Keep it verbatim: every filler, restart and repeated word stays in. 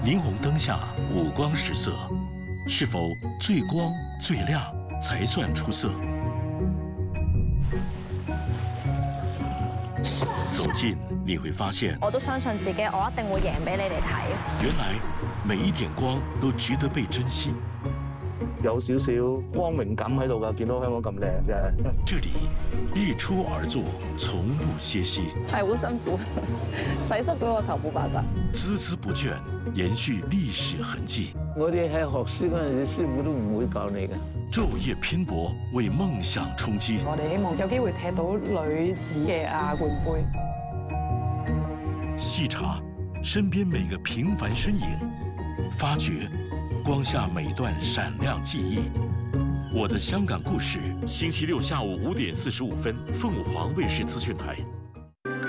霓虹灯下五光十色，是否最光最亮才算出色？走近你会发现， 我都相信自己，我一定會贏俾你哋睇。 原來每一點光都值得被珍惜。 有少少光榮感喺度㗎，見到香港咁靚嘅。 這裡日出而作，從不歇息。 係好辛苦，洗濕咗個頭冇辦法。 孜孜不倦，延續歷史痕跡。 我哋喺學師嗰陣時，師傅都唔會教你嘅。 晝夜拼搏，為夢想衝擊。 我哋希望有機會踢到女子嘅亞冠杯。 細查身邊每個平凡身影，發掘光下每段閃亮記憶。我的香港故事，星期六下午五點四十五分，鳳凰衛視資訊台。